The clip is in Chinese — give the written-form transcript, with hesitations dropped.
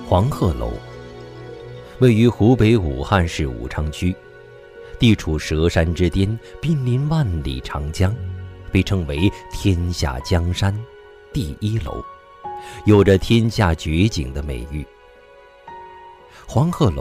黄鹤楼位于湖北武汉市武昌区，地处佘山之巅，濒临万里长江，被称为天下江山第一楼，有着天下绝景的美誉。黄鹤楼